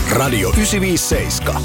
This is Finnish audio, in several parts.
Radio 957.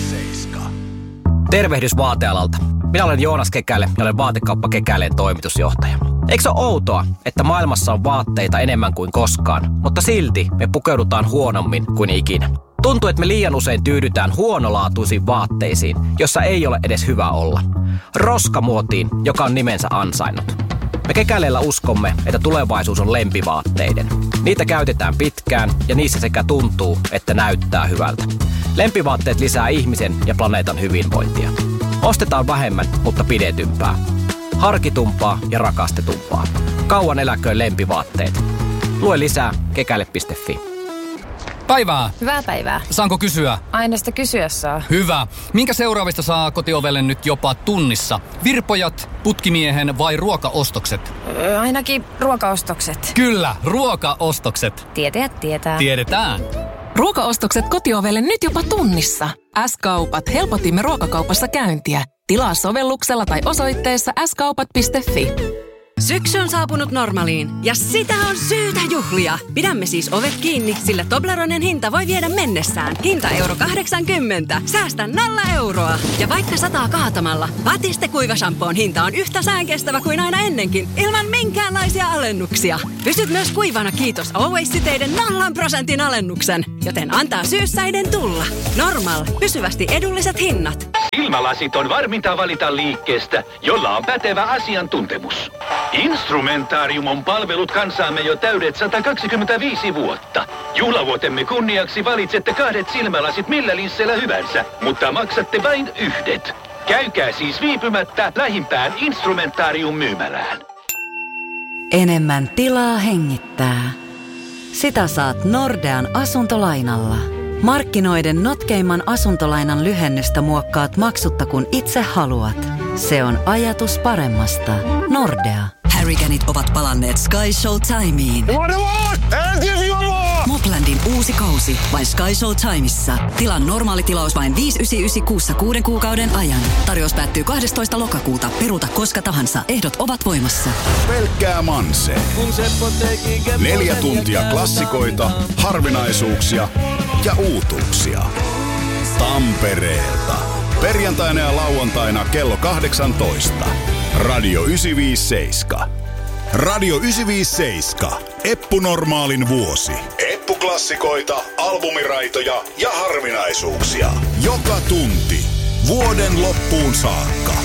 Tervehdys vaatealalta. Minä olen Joonas Kekäle ja olen Vaatekauppa Kekäleen toimitusjohtaja. Eikö se ole outoa, että maailmassa on vaatteita enemmän kuin koskaan, mutta silti me pukeudutaan huonommin kuin ikinä? Tuntuu, että me liian usein tyydytään huonolaatuisiin vaatteisiin, jossa ei ole edes hyvä olla. Roskamuotiin, joka on nimensä ansainnut. Me Kekäleellä uskomme, että tulevaisuus on lempivaatteiden. Niitä käytetään pitkään ja niissä sekä tuntuu, että näyttää hyvältä. Lempivaatteet lisää ihmisen ja planeetan hyvinvointia. Ostetaan vähemmän, mutta pidetympää. Harkitumpaa ja rakastetumpaa. Kauan eläköön lempivaatteet. Lue lisää kekäle.fi. Päivää. Hyvää päivää. Saanko kysyä? Aina sitä kysyä saa. Hyvä. Minkä seuraavista saa kotiovelle nyt jopa tunnissa? Virpojat, putkimiehen vai ruokaostokset? Ainakin ruokaostokset. Kyllä, ruokaostokset. Tietäjät tietää. Tiedetään. Ruokaostokset kotiovelle nyt jopa tunnissa. S-kaupat helpotimme ruokakaupassa käyntiä. Tilaa sovelluksella tai osoitteessa skaupat.fi. Syksy on saapunut Normaliin ja sitä on syytä juhlia. Pidämme siis ovet kiinni, sillä Tobleronen hinta voi viedä mennessään. Hinta €80. Säästä 0 euroa. Ja vaikka sataa kaatamalla, Batiste kuivashampoon hinta on yhtä säänkestävä kuin aina ennenkin, ilman minkäänlaisia alennuksia. Pysyt myös kuivana kiitos Always-siteiden 0% alennuksen, joten antaa syyssäiden tulla. Normal. Pysyvästi edulliset hinnat. Silmälasit on varminta valita liikkeestä, jolla on pätevä asiantuntemus. Instrumentarium on palvellut kansaamme jo täydet 125 vuotta. Juhlavuotemme kunniaksi valitsette 2 silmälasit millä linsseillä hyvänsä, mutta maksatte vain 1. Käykää siis viipymättä lähimpään Instrumentarium-myymälään. Enemmän tilaa hengittää. Sitä saat Nordean asuntolainalla. Markkinoiden notkeimman asuntolainan lyhennystä muokkaat maksutta kun itse haluat. Se on ajatus paremmasta. Nordea. Harrycanit ovat palanneet Sky Show Timeen. Moplandin uusi kausi vain Sky Show Timeissa. Tilan normaali tilaus vain 5,99 kuussa 6 kuukauden ajan. Tarjous päättyy 12. lokakuuta. Peruuta koska tahansa. Ehdot ovat voimassa. Pelkkää Manse. 4 tuntia klassikoita, harvinaisuuksia ja uutuuksia. Tampereelta. Perjantaina ja lauantaina kello 18. Radio 957. Radio 957. Eppu Normaalin vuosi. Eppu-klassikoita, albumiraitoja ja harvinaisuuksia. Joka tunti. Vuoden loppuun saakka.